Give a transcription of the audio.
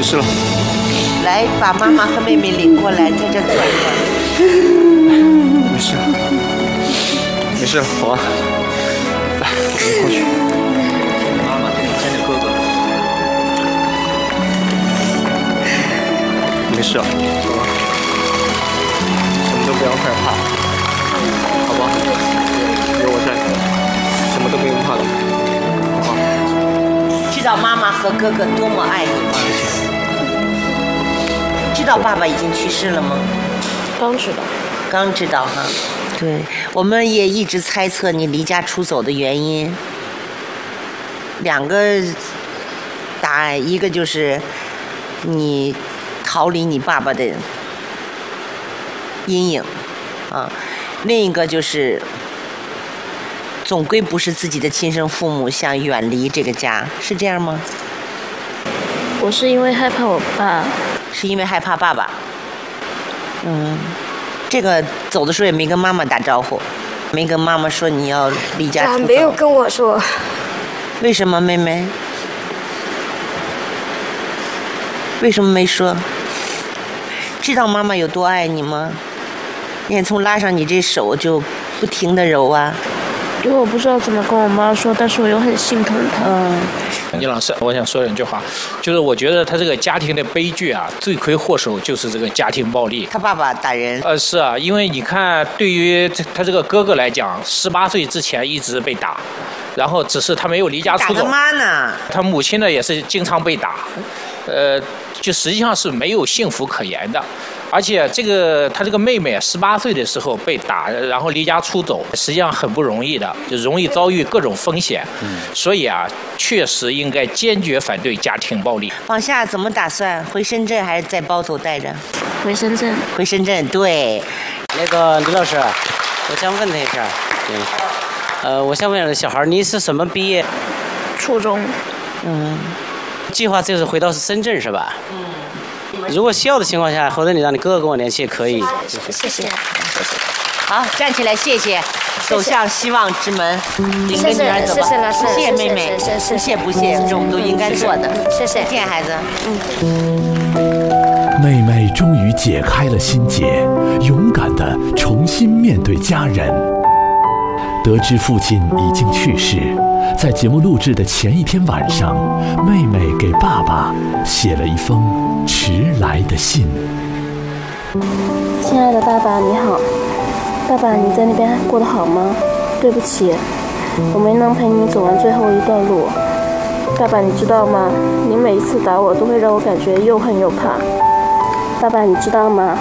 事了。 来，把妈妈和妹妹领过来，在这坐一会儿。 没事，没事，好啊。来，我们过去。妈妈，牵着哥哥。没事，好吧？什么都不要害怕，好吧？有我在，什么都不用怕的，好吧？ 知道妈妈和哥哥多么爱你吗？知道爸爸已经去世了吗？ 刚知道。 刚知道哈。对，我们也一直猜测你离家出走的原因。两个答案，一个就是你逃离你爸爸的阴影啊，另一个就是总归不是自己的亲生父母想远离这个家，是这样吗？ 我是因为害怕我爸。 是因为害怕爸爸。这个走的时候也没跟妈妈打招呼，没跟妈妈说你要离家出走。 没有跟我说。 为什么，妹妹？为什么没说？知道妈妈有多爱你吗？你看，从拉上你这手就不停地揉啊。 因为我不知道怎么跟我妈说，但是我又很心疼她。 倪老师，我想说两句话，就是我觉得他这个家庭的悲剧啊，罪魁祸首就是这个家庭暴力。 他爸爸打人。 是啊，因为你看，对于他这个哥哥来讲，18岁之前一直被打，然后只是他没有离家出走。 打他妈呢？ 他母亲呢也是经常被打，就实际上是没有幸福可言的。而且他这个妹妹18岁的时候被打，然后离家出走，实际上很不容易的，就容易遭遇各种风险。所以啊，确实应该坚决反对家庭暴力。 往下怎么打算？回深圳还是在包头待着？ 回深圳。 回深圳，对。 那个李老师，我想问他一下，我想问小孩，你是什么毕业？ 初中。 计划就是回到深圳是吧？如果需要的情况下，或者你让你哥哥跟我联系也可以。 谢谢。 好，站起来，谢谢。走向希望之门，领着女儿走吧。 谢谢老师， 谢谢妹妹，不谢，这我们都应该做的。 谢谢。 再见，孩子。 妹妹终于解开了心结，勇敢地重新面对家人。得知父亲已经去世，在节目录制的前一天晚上，妹妹给爸爸写了一封迟来的信。 亲爱的爸爸，你好。爸爸，你在那边过得好吗？对不起，我没能陪你走完最后一段路。爸爸，你知道吗？你每一次打我，都会让我感觉又恨又怕。爸爸，你知道吗？